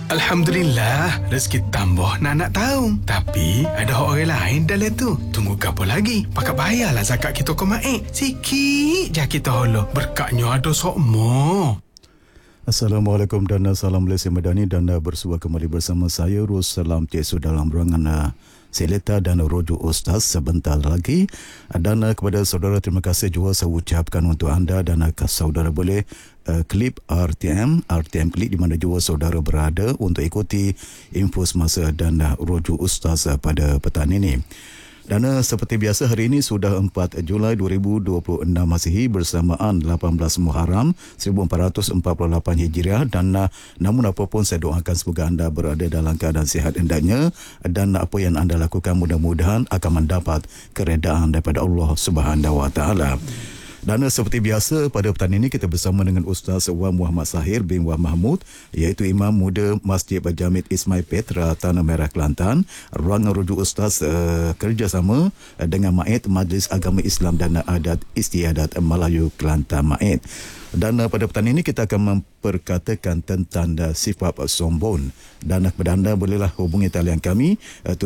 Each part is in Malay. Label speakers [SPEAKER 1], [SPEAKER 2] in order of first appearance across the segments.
[SPEAKER 1] Alhamdulillah, rezeki tambah nak tahu. Tapi ada orang lain dalam tu. Tunggu apa lagi? Pakat bayarlah zakat kita ke Mak. Sikit je kita holo. Berkatnya ada sokmo.
[SPEAKER 2] Assalamualaikum dan salam Malaysia Madani dan bersua kembali bersama saya Russalam Tesu dalam ruangan Seleta dan Roju Ustaz sebentar lagi. Dan kepada saudara terima kasih juga saya ucapkan untuk anda dan saudara boleh klik RTM klik di mana juga saudara berada untuk ikuti info semasa dan Roju Ustaz pada petang ini. Dan seperti biasa hari ini sudah 4 Julai 2026 Masihi bersamaan 18 Muharram 1448 Hijriah dan namun apapun saya doakan semoga anda berada dalam keadaan sihat hendaknya dan apa yang anda lakukan mudah-mudahan akan mendapat keredaan daripada Allah Subhanahu Wa Taala. Dan seperti biasa pada petang ini kita bersama dengan Ustaz Wan Muhammad Sahir bin Wan Mahmud iaitu Imam Muda Masjid Berjamid Ismail Petra Tanah Merah Kelantan. Ruangan rujuk Ustaz kerjasama dengan MAID Majlis Agama Islam dan Adat Istiadat Melayu Kelantan MAID. Dan pada petang ini kita akan memperkatakan tentang sifat sombong. Dan kepada anda bolehlah hubungi talian kami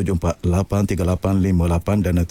[SPEAKER 2] 7483858 dan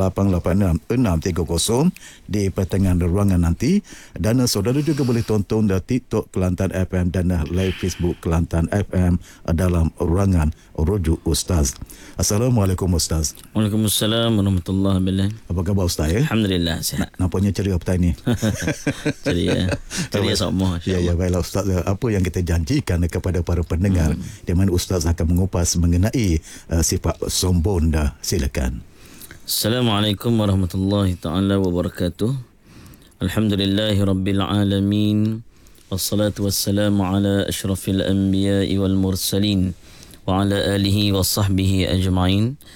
[SPEAKER 2] 7488630 di pertengahan ruangan nanti. Dan saudara juga boleh tonton di TikTok Kelantan FM dan live Facebook Kelantan FM dalam ruangan Rujuk Ustaz. Assalamualaikum Ustaz.
[SPEAKER 3] Waalaikumsalam warahmatullahi wabarakatuh.
[SPEAKER 2] Apa khabar Ustaz ya?
[SPEAKER 3] Alhamdulillah sihat.
[SPEAKER 2] Nampaknya ceria petang ini.
[SPEAKER 3] Ceria sama.
[SPEAKER 2] Ya, baiklah Ustaz. Apa yang kita janjikan kepada para pendengar di mana Ustaz akan mengupas mengenai sifat sombong dah. Silakan.
[SPEAKER 3] Assalamualaikum warahmatullahi taala wabarakatuh. Alhamdulillahi rabbil alamin. Wassalatu wassalamu ala asyrafil anbiya'i wal mursalin wa ala alihi wa sahbihi ajma'in.